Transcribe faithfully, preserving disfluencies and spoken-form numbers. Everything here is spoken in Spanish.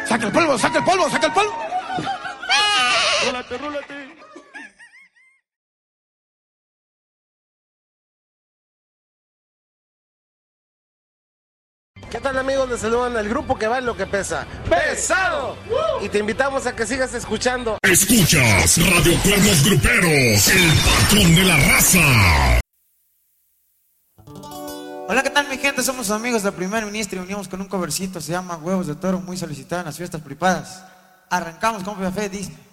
Saca el polvo, saca el polvo, saca el polvo. Rólate, rólate. ¿Qué tal, amigos? Les saludan al grupo que vale lo que pesa. ¡Pesado! Y te invitamos a que sigas escuchando. Escuchas Radio Cuernos Gruperos, el patrón de la raza. Hola, ¿qué tal, mi gente? Somos sus amigos del primer ministro y unimos con un covercito, se llama Huevos de Toro, muy solicitado en las fiestas privadas. Arrancamos con fe, dice.